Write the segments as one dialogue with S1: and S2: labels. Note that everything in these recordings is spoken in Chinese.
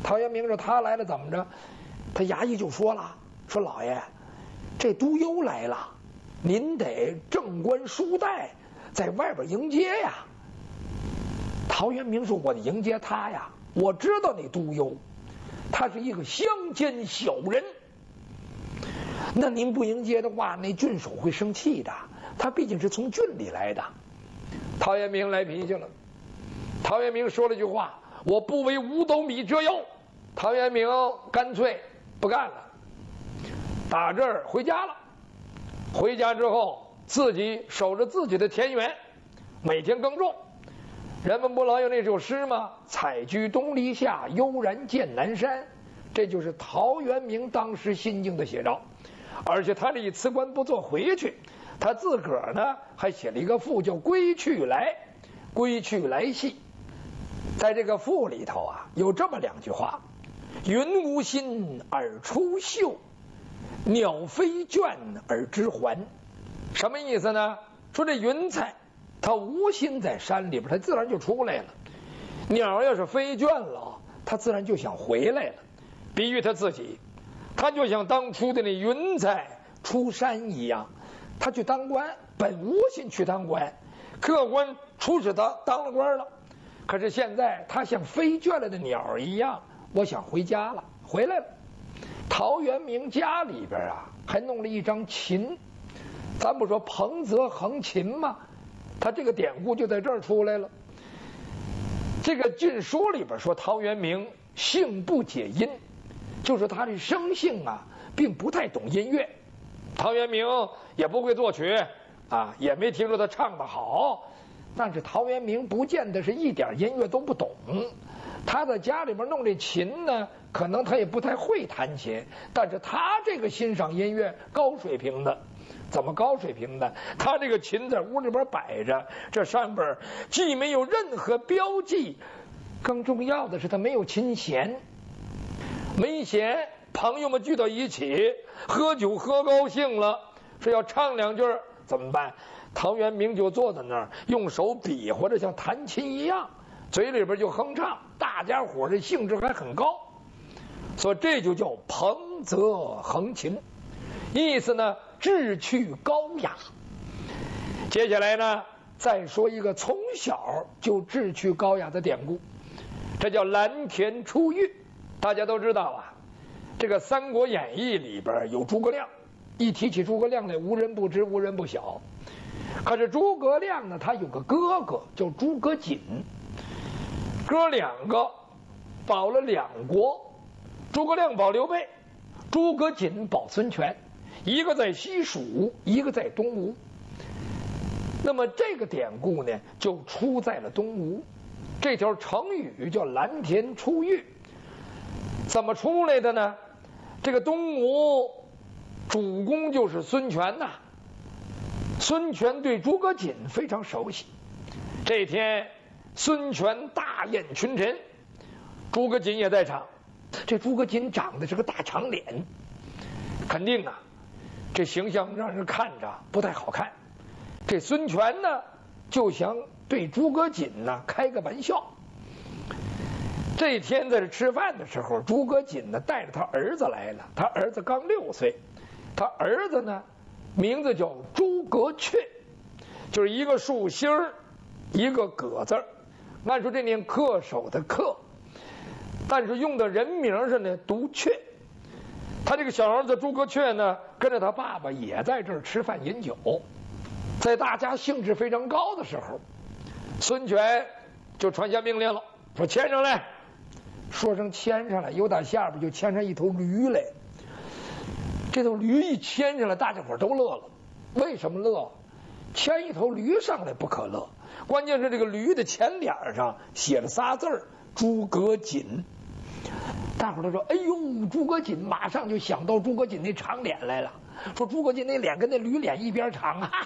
S1: 陶渊明说他来了怎么着？他衙役就说了，说老爷，这督邮来了，您得正冠书带，在外边迎接呀。陶渊明说我得迎接他呀，我知道那督邮，他是一个乡间小人，那您不迎接的话，那郡守会生气的，他毕竟是从郡里来的。陶渊明来脾气了，陶渊明说了句话，我不为五斗米折腰。陶渊明干脆不干了，打这儿回家了。回家之后，自己守着自己的田园，每天耕种。人们不老有那首诗吗？采菊东篱下，悠然见南山。这就是陶渊明当时心境的写照。而且他这一辞官不做回去，他自个儿呢还写了一个赋叫《归去来》，归去来兮。在这个赋里头啊，有这么两句话：云无心而出岫，鸟飞倦而知还。什么意思呢？说这云彩它无心在山里边，它自然就出来了。鸟要是飞倦了，它自然就想回来了。比喻他自己，他就像当初的那云彩出山一样，他去当官，本无心去当官，客官出使当了官了。可是现在他像飞倦了的鸟一样，我想回家了，回来了。陶渊明家里边啊，还弄了一张琴，咱不说彭泽横琴吗？他这个典故就在这儿出来了。这个晋书里边说陶渊明性不解音，就是他这生性啊，并不太懂音乐。陶渊明也不会作曲啊，也没听说他唱得好。但是陶渊明不见得是一点音乐都不懂，他在家里边弄这琴呢，可能他也不太会弹琴，但是他这个欣赏音乐高水平的。怎么高水平的？他这个琴在屋里边摆着，这上边既没有任何标记，更重要的是他没有琴弦。没弦，朋友们聚到一起喝酒喝高兴了，说要唱两句怎么办？陶渊明就坐在那儿，用手比划着像弹琴一样，嘴里边就哼唱，大家伙这兴致还很高，所以这就叫彭泽横琴，意思呢志趣高雅。接下来呢，再说一个从小就志趣高雅的典故，这叫蓝田出狱。大家都知道啊，这个《三国演义》里边有诸葛亮，一提起诸葛亮来，无人不知，无人不晓。可是诸葛亮呢，他有个哥哥叫诸葛瑾，哥两个保了两国，诸葛亮保刘备，诸葛瑾保孙权，一个在西蜀，一个在东吴。那么这个典故呢，就出在了东吴。这条成语叫蓝田出狱。怎么出来的呢？这个东吴主公就是孙权呐。孙权对诸葛瑾非常熟悉。这天孙权大宴群臣，诸葛瑾也在场。这诸葛瑾长得是个大长脸，肯定啊，这形象让人看着不太好看。这孙权呢，就想对诸葛瑾呢开个玩笑。这天在这吃饭的时候，诸葛瑾呢带着他儿子来了，他儿子刚6岁，他儿子呢名字叫诸葛雀，就是一个竖心儿，一个葛字儿，按说这念恪守的恪，但是用的人名上呢读雀。他这个小儿子诸葛雀呢，跟着他爸爸也在这儿吃饭饮酒。在大家兴致非常高的时候，孙权就传下命令了，说牵上来。说声牵上来，由打下边就牵上一头驴来。这头驴一牵上来，大家伙都乐了。为什么乐？牵一头驴上来不可乐，关键是这个驴的前脸上写了仨字儿诸葛瑾。大伙都说哎呦，诸葛瑾，马上就想到诸葛瑾那长脸来了，说诸葛瑾那脸跟那驴脸一边长啊，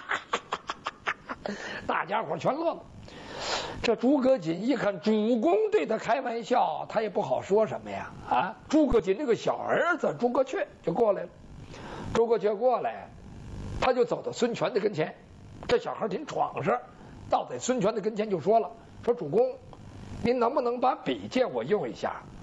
S1: 大家伙全乐了。这诸葛瑾一看主公对他开玩笑，他也不好说什么呀啊！诸葛瑾这个小儿子诸葛雀就过来了，诸葛雀过来，他就走到孙权的跟前。这小孩挺闯实，到在孙权的跟前就说了，说主公，您能不能把笔借我用一下？